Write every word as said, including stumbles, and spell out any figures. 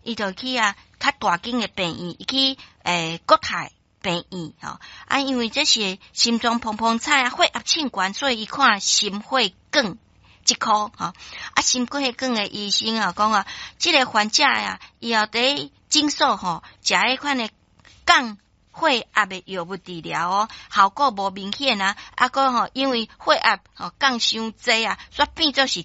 伊就去啊较大间的病院，伊去诶国泰病院吼、哦、啊，因为这是心脏砰砰菜啊，血压秤悬，所以伊看心血管一科吼、哦、啊，心血管的医生啊讲啊，这个患者呀、啊，以后伫诊所吼食迄款的降血压的药物治疗哦，效果无明显啊，啊个吼因为血压吼降伤济啊，所以变做是